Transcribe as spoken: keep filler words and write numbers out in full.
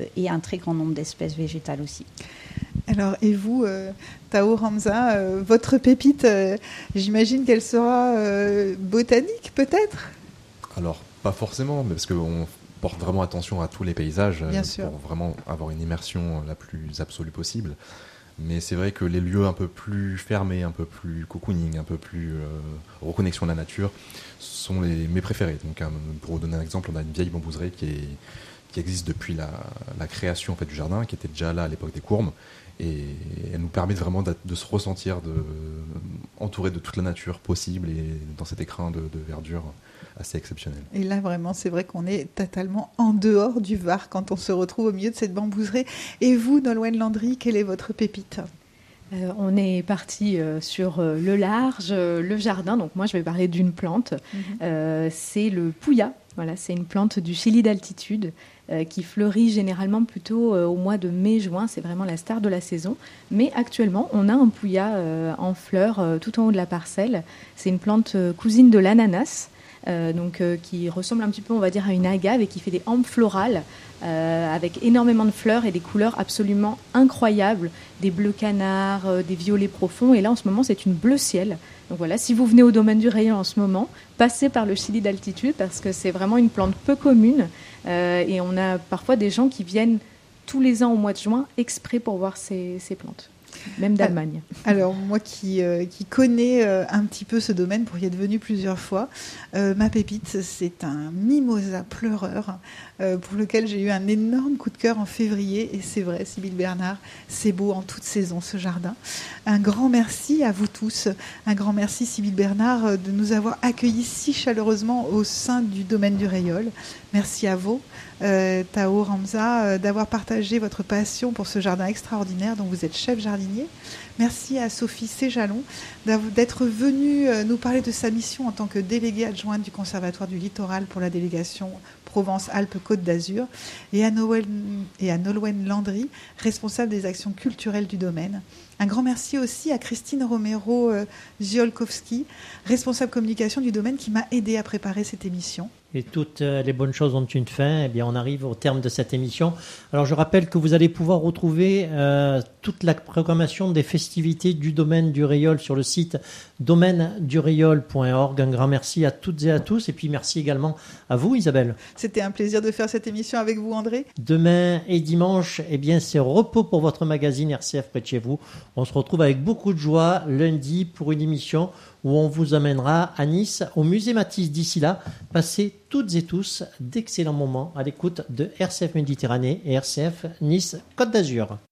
et un très grand nombre d'espèces végétales aussi. Alors, et vous, euh, Tao Ramza, euh, votre pépite, euh, j'imagine qu'elle sera euh, botanique, peut-être ? Alors, pas forcément, mais parce qu'on porte vraiment attention à tous les paysages Bien euh, sûr. pour vraiment avoir une immersion la plus absolue possible. Mais c'est vrai que les lieux un peu plus fermés, un peu plus cocooning, un peu plus euh, reconnexion à la nature sont les, mes préférés. Donc, hein, pour vous donner un exemple, on a une vieille bambouserie qui, est, qui existe depuis la, la création en fait, du jardin, qui était déjà là à l'époque des courbes. Et elle nous permet vraiment de, de se ressentir de, entouré de toute la nature possible et dans cet écrin de, de verdure assez exceptionnel. Et là, vraiment, c'est vrai qu'on est totalement en dehors du Var quand on se retrouve au milieu de cette bambouserie. Et vous, Nolwenn Landry, quelle est votre pépite ? Euh, on est parti euh, sur euh, le large, euh, le jardin. Donc moi, je vais parler d'une plante. Mm-hmm. Euh, c'est le pouya. Voilà, c'est une plante du Chili d'altitude euh, qui fleurit généralement plutôt euh, au mois de mai-juin. C'est vraiment la star de la saison. Mais actuellement, on a un pouya euh, en fleurs euh, tout en haut de la parcelle. C'est une plante euh, cousine de l'ananas. Euh, donc, euh, qui ressemble un petit peu, on va dire, à une agave et qui fait des hampes florales euh, avec énormément de fleurs et des couleurs absolument incroyables, des bleus canards, euh, des violets profonds. Et là, en ce moment, c'est une bleu ciel. Donc voilà, si vous venez au domaine du Réol en ce moment, passez par le Chili d'altitude parce que c'est vraiment une plante peu commune euh, et on a parfois des gens qui viennent tous les ans au mois de juin exprès pour voir ces, ces plantes. Même d'Allemagne. Alors, moi qui, euh, qui connais euh, un petit peu ce domaine, pour y être venue plusieurs fois, euh, ma pépite, c'est un mimosa pleureur euh, pour lequel j'ai eu un énorme coup de cœur en février. Et c'est vrai, Sybille Bernard, c'est beau en toute saison, ce jardin. Un grand merci à vous tous. Un grand merci, Sybille Bernard, de nous avoir accueillis si chaleureusement au sein du domaine du Réol. Merci à vous. Euh, Tao Ramza, euh, d'avoir partagé votre passion pour ce jardin extraordinaire dont vous êtes chef jardinier. Merci à Sophie Séjalon d'être venue euh, nous parler de sa mission en tant que déléguée adjointe du Conservatoire du Littoral pour la délégation Provence-Alpes-Côte d'Azur et à, Noël, et à Nolwenn Landry, responsable des actions culturelles du domaine. Un grand merci aussi à Christine Romero-Ziolkowski, responsable communication du domaine qui m'a aidée à préparer cette émission. Et toutes les bonnes choses ont une fin. Eh bien, on arrive au terme de cette émission. Alors, je rappelle que vous allez pouvoir retrouver euh, toute la programmation des festivités du domaine du Réol sur le site domaine du réol point org. Un grand merci à toutes et à tous. Et puis, merci également à vous, Isabelle. C'était un plaisir de faire cette émission avec vous, André. Demain et dimanche, eh bien, c'est repos pour votre magazine R C F près de chez vous. On se retrouve avec beaucoup de joie lundi pour une émission où on vous amènera à Nice, au musée Matisse. D'ici là, passez toutes et tous d'excellents moments à l'écoute de R C F Méditerranée et R C F Nice Côte d'Azur.